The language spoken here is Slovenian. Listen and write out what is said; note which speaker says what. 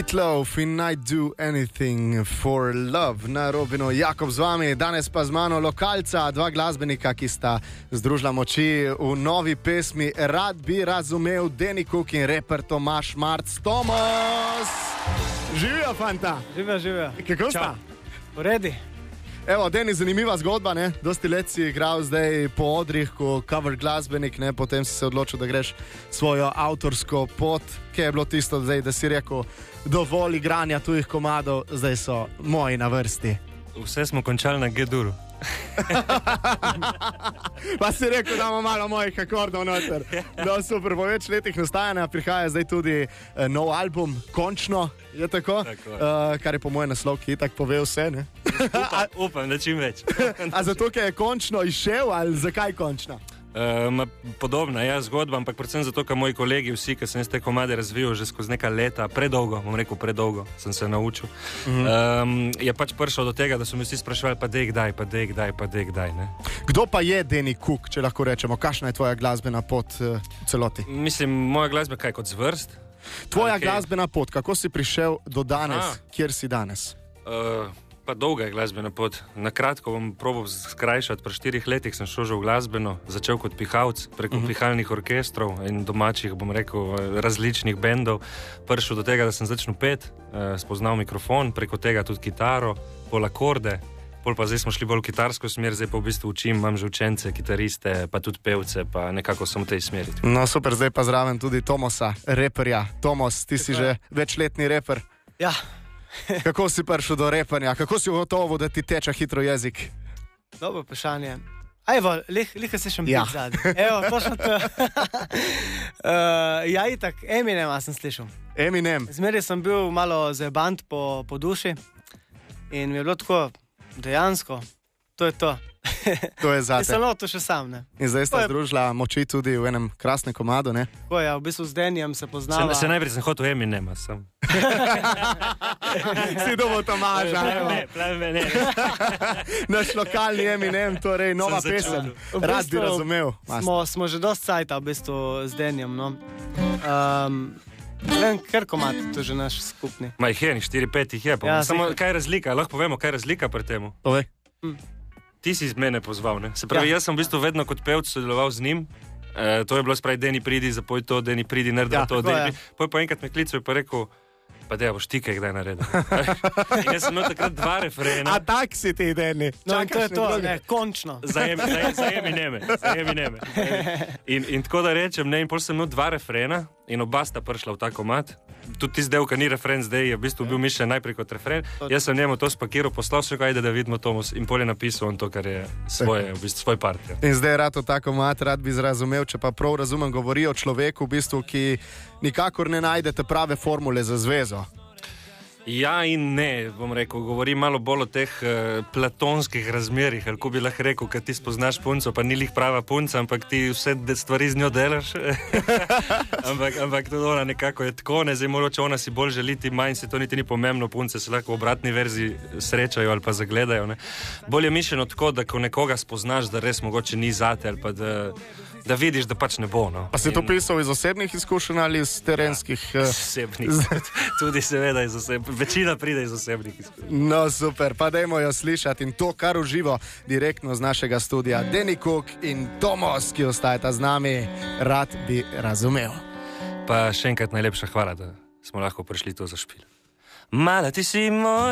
Speaker 1: Meatloaf in I do anything for love. Na Robinu Jakob z vami, danes pa z mano lokalca, dva glasbenika, ki sta združila moči v novi pesmi Rad bi razumel, Danny Cook in reper Tomaž Marc. Tomas! Živijo, fanta!
Speaker 2: Živijo.
Speaker 1: Kako sta?
Speaker 2: Uredi.
Speaker 1: Evo, Danny, zanimiva zgodba, ne? Dosti let si igral zdaj po odrih, ko cover glasbenik, ne? Potem si se odločil, da greš svojo avtorsko pot. Kje je bilo tisto zdaj, da si rekel, dovolj igranja tujih komadov, zdaj so moji na vrsti?
Speaker 3: Vse smo končali na G-duru.
Speaker 1: Pa si rekel, da imamo malo mojih akordov noter. No, super, po več letih nastajanja prihaja zdaj tudi nov album, končno, je tako? Kar je po mojem naslov, ki tak pove vse, ne?
Speaker 3: Upam, da čim več.
Speaker 1: A zato, ker je končno izšel, ali zakaj končno?
Speaker 3: Podobna je zgodba, ampak predvsem zato, ker moji kolegi, vsi, ki sem te komade razvijal že skozi neka leta, predolgo sem se naučil, je pač prišel do tega, da so mi vsi spraševali, pa dej kdaj, ne?
Speaker 1: Kdo pa je Danny Cook, če lahko rečemo? Kakšna je tvoja glasbena pot v celoti?
Speaker 3: Mislim, moja glasba kaj kot zvrst.
Speaker 1: Tvoja glasbena pot, kako si prišel do danes, kjer si danes?
Speaker 3: Pa dolga je glasbena pot. Na kratko bom probal skrajšati. Pri 4 letih sem šel že v glasbeno, začel kot pihalc preko pihalnih orkestrov in domačih, bom rekel, različnih bendov. Prišel do tega, da sem začel pet, spoznal mikrofon, preko tega tudi kitaro, pol akorde, pol pa zdaj smo šli bolj v kitarsko smer, zdaj pa v bistvu učim, imam že učence, kitariste, pa tudi pevce, pa nekako sem v tej smeri.
Speaker 1: No super, zdaj pa zraven tudi Tomasa, reperja. Tomas, ti si že večletni reper.
Speaker 2: Ja.
Speaker 1: Kako si prišel do repanja? Kako si gotovo, da ti teče hitro jezik?
Speaker 2: Dobro vprašanje. Evo, lihko se še bil zadnji. Evo, točno to. Ja, itak, Eminema sem slišal.
Speaker 1: Eminem.
Speaker 2: Zmeraj sem bil malo zajebant po duši in mi je bilo tako, dejansko, to je to.
Speaker 1: To je zate.
Speaker 2: Nisem to še sam, ne.
Speaker 1: In zdaj sta združila moči tudi v enem krasnem komadu, ne?
Speaker 2: Tako je, v bistvu z Dannyjem se poznava.
Speaker 3: Se najprej sem hotel Eminema, sem.
Speaker 1: Si dobil Tomaža.
Speaker 3: Ne.
Speaker 1: Naš lokalni Eminem, torej nova pesem. Rad bi razumel.
Speaker 2: Smo že dost cajta v bistvu z Dannyjem, no. Vem, kar komad, to je že naš skupni.
Speaker 3: Ma jih je, 4-5 jih je. Ja, samo kaj je razlika? Lahko povemo, kaj je razlika pri temu?
Speaker 1: Povej.
Speaker 3: Ti si mene pozval, ne? Se pravi, jaz sem v bistvu vedno kot pevc sodeloval z njim. To je bilo spravi, Danny pridi, zapoj to, Danny pridi, naredi to, Danny pridi. Poj pa enkrat me klical in pa rekel, pa dej, boš ti kaj kdaj naredil. In jaz sem imel takrat 2 refrena.
Speaker 1: A tak si ti, Danny.
Speaker 2: No, to je to, ne, končno.
Speaker 3: Zajemi neme. In tako da rečem, ne, in pol sem imel 2 refrena in oba sta prišla v ta komad. Tudi tisti del, ki ni refren, zdaj je v bistvu bil mišljen najprej kot refren. Jaz sem njemu to spakiral, poslal še kaj, da vidimo Tomas in pol je napisal on to, kar je svoje, v bistvu svoj part. Ja.
Speaker 1: In zdaj rad ta komad, rad bi razumel, če pa prav razumem, govori o človeku, v bistvu, ki nikakor ne najdete prave formule za zvezo.
Speaker 3: Ja in ne, bom rekel, govorim malo bolj o teh platonskih razmerih, ali ko bi lahko rekel, kad ti spoznaš punco, pa ni lih prava punca, ampak ti vse stvari z njo delaš. ampak tudi ona nekako je tako, ne, zdaj mogoče ona si bolj želi, ti manj si to niti ni pomembno, punce se lahko v obratni verziji srečajo ali pa zagledajo. Ne. Bolj je mišljeno tako, da ko nekoga spoznaš, da res mogoče ni zate ali pa da vidiš, da pač ne bo. No.
Speaker 1: Pa si to pisal iz osebnih izkušenj ali iz terenskih?
Speaker 3: Osebnih, tudi seveda iz osebnih. Večina pride iz osebnih izkušenj.
Speaker 1: No super, pa dajmo jo slišati in to kar uživo direktno z našega studija. Danny Cook in Tomas, ki ostajata z nami, rad bi razumel.
Speaker 3: Pa še enkrat najlepša hvala, da smo lahko prišli to za špil. Mala ti si moj.